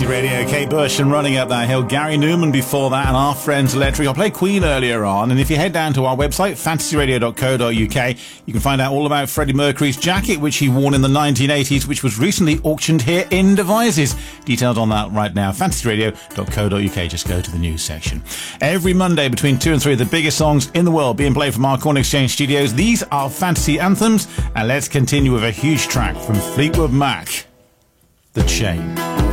Radio, Kate Bush and Running Up That Hill, Gary Newman before that, and Our Friends Electric. I played Queen earlier on, and if you head down to our website, fantasyradio.co.uk, you can find out all about Freddie Mercury's jacket, which he wore in the 1980s, which was recently auctioned here in Devizes. Details on that right now, fantasyradio.co.uk. Just go to the news section. Every Monday between 2 and 3 of the biggest songs in the world being played from our Corn Exchange studios. These are fantasy anthems, and let's continue with a huge track from Fleetwood Mac, The Chain.